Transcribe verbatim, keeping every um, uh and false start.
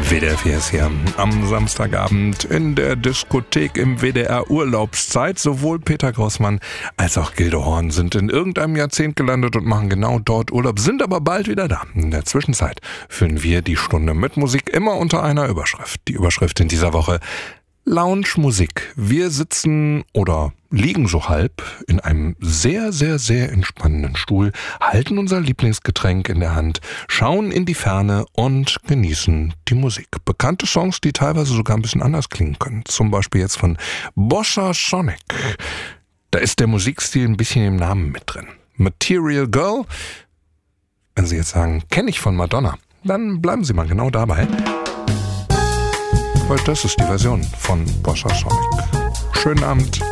W D R vier ist hier am Samstagabend in der Diskothek im W D R Urlaubszeit. Sowohl Peter Grossmann als auch Gildo Horn sind in irgendeinem Jahrzehnt gelandet und machen genau dort Urlaub, sind aber bald wieder da. In der Zwischenzeit füllen wir die Stunde mit Musik immer unter einer Überschrift. Die Überschrift in dieser Woche: Lounge-Musik. Wir sitzen oder liegen so halb in einem sehr, sehr, sehr entspannenden Stuhl, halten unser Lieblingsgetränk in der Hand, schauen in die Ferne und genießen die Musik. Bekannte Songs, die teilweise sogar ein bisschen anders klingen können. Zum Beispiel jetzt von Bossasonic. Da ist der Musikstil ein bisschen im Namen mit drin. Material Girl. Wenn Sie jetzt sagen, kenne ich von Madonna, dann bleiben Sie mal genau dabei. Weil das ist die Version von Bossasonic. Schönen Abend.